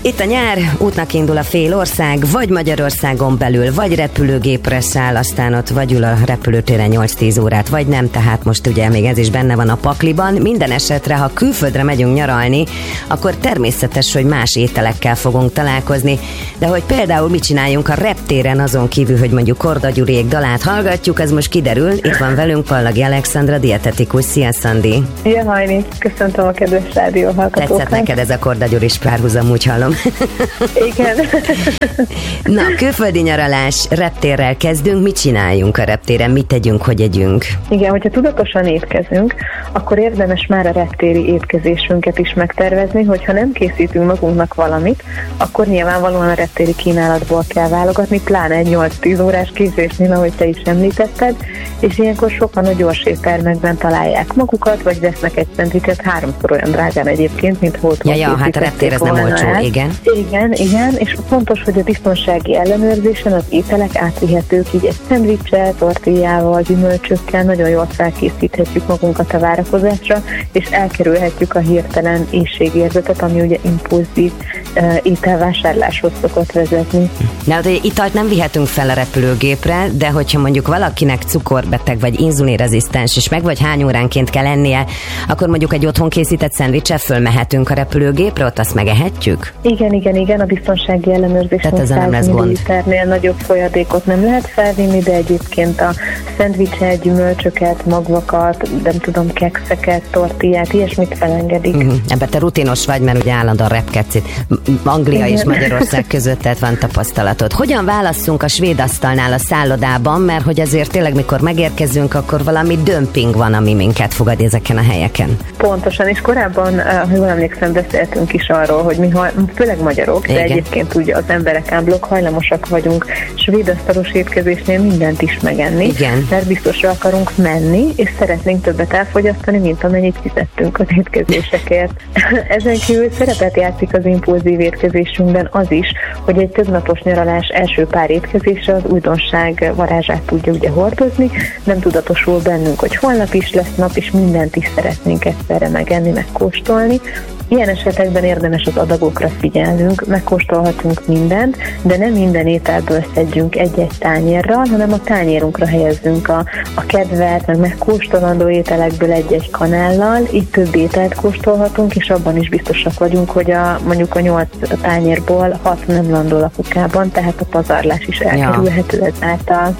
Itt a nyár, útnak indul a fél ország, vagy Magyarországon belül, vagy repülőgépre száll, aztán ott vagy ül a repülőtéren 8-10 órát, vagy nem, tehát most ugye még ez is benne van a pakliban. Minden esetre, ha külföldre megyünk nyaralni, akkor természetes, hogy más ételekkel fogunk találkozni, de hogy például mit csináljunk a reptéren, azon kívül, hogy mondjuk Korda Gyuriék dalát hallgatjuk, ez most kiderül. Itt van velünk Pallagi Alexandra, dietetikus. Szia, Szandi! Szia, Hajni! Köszöntöm a kedves rádióhallgatókat! Tetszett neked ez a Korda Gyuris párhuzam, úgy hallom. Igen. Na, külföldi nyaralás, reptérrel kezdünk. Mit csináljunk a reptéren? Mit tegyünk, hogy együnk? Igen, hogyha tudatosan étkezünk, akkor érdemes már a reptéri étkezésünket is megtervezni, hogyha nem készítünk magunknak valamit, akkor nyilvánvalóan a reptéri kínálatból kell válogatni, pláne egy 8-10 órás készítésnél, ahogy te is említetted, és ilyenkor sokan a gyors éttermekben találják magukat, vagy vesznek egy szendvicset, 3-szor olyan drágán egyébként, mint volt. Ja, hát a reptér ez nem olcsó, igen. Igen, és fontos, hogy a biztonsági ellenőrzésen az ételek átvihetők, így egy szendviccel, tortillával, gyümölcsökkel nagyon jól felkészíthetjük magunkat a várakozásra, és elkerülhetjük a hirtelen éhségérzetet, ami ugye impulzív ételvásárláshoz szokott vezetni. Na, hát italt nem vihetünk fel a repülőgépre, de hogyha mondjuk valakinek cukorbeteg vagy inzulinrezisztens, és meg vagy hány óránként kell ennie, akkor mondjuk egy otthon készített szendvicsel fölmehetünk a repülőgépre, ott azt megehetjük? Igen, a biztonsági ellenőrzésen 100 ml-nél nagyobb folyadékot nem lehet felvinni, de egyébként a szendvicset, gyümölcsöket, magvakat, nem tudom, kekszeket, tortillát, ilyesmit felengedik. Ebben te rutinos vagy, mert ugye állandóan repkedsz itt. Anglia és Magyarország között, tehát van tapasztalatod. Hogyan válasszunk a svéd asztalnál a szállodában, mert hogy azért tényleg mikor megérkezünk, akkor valami dömping van, ami minket fogad ezeken a helyeken. Pontosan, és korábban, ha jól emlékszem, beszéltünk is arról, hogy mi főleg magyarok, de egyébként ugye az emberek ámblok hajlamosak vagyunk svéd asztalos étkezésnél mindent is megenni, igen, mert biztosra akarunk menni, és szeretnénk többet elfogyasztani, mint amennyit fizettünk az étkezésekért. Ezen kívül szerepet játszik az impulzív étkezésünkben az is, hogy egy többnapos nyaralás első pár étkezésre az újdonság varázsát tudja ugye hordozni, nem tudatosul bennünk, hogy holnap is lesz nap, és mindent is szeretnénk egyszerre megenni, megkóstolni. Ilyen esetekben érdemes az adagokra figyelnünk, megkóstolhatunk mindent, de nem minden ételből szedjünk egy-egy tányérra, hanem a tányérunkra helyezzünk a kedvelt, meg megkóstolandó ételekből egy-egy kanállal, így több ételt kóstolhatunk, és abban is biztosak vagyunk, hogy mondjuk a 8 tányérból 6 nem landol a kukában, tehát a pazarlás is elkerülhető ezáltal.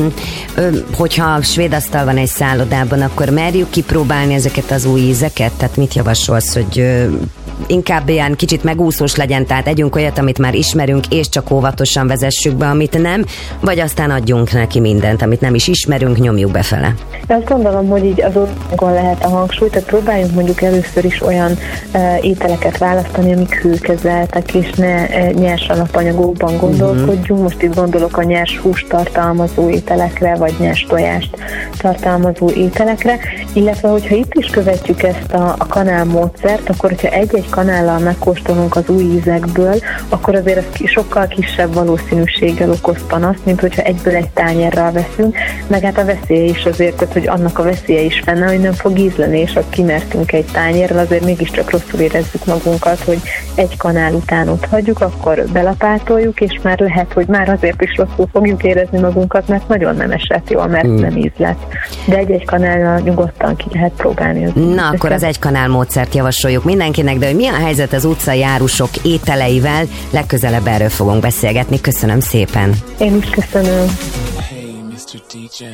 Hogyha svéd asztal van egy szállodában, akkor merjük kipróbálni ezeket az új ízeket? Tehát mit javasolsz, hogy inkább ilyen kicsit megúszós legyen, tehát együnk olyat, amit már ismerünk, és csak óvatosan vezessük be, amit nem, vagy aztán adjunk neki mindent, amit nem is ismerünk, nyomjuk befele. De azt gondolom, hogy így az úton lehet a hangsúly, tehát próbáljunk mondjuk először is olyan ételeket választani, amik hőkezeltek, és ne nyers alapanyagokban gondolkodjunk. Most itt gondolok a nyers húst tartalmazó ételekre, vagy nyers tojást tartalmazó ételekre, illetve hogyha itt is követjük ezt a kanálmódszert, akkor hogyha egy-egy kanállal megkóstolunk az új ízekből, akkor azért ez sokkal kisebb valószínűséggel okoz panaszt, mint hogyha egyből egy tányérral veszünk, meg hát a veszélye is azért, tehát, hogy annak a veszélye is fennáll, hogy nem fog ízleni, és ha kimertünk egy tányérral, azért mégiscsak rosszul érezzük magunkat, hogy egy kanál után ott hagyjuk, akkor belapátoljuk, és már lehet, hogy már azért is rosszul fogjuk érezni magunkat, mert nagyon nem esett jól, mert nem ízlett. De egy-egy kanállal nyugodtan ki lehet próbálni. Na, akkor az egy kanál módszert javasoljuk mindenkinek, de hogy mi a helyzet az utcai árusok ételeivel, legközelebb erről fogunk beszélgetni. Köszönöm szépen. Én is köszönöm. Hey, Mr. DJ,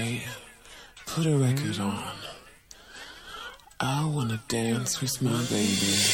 put a record on. I wanna dance with my baby.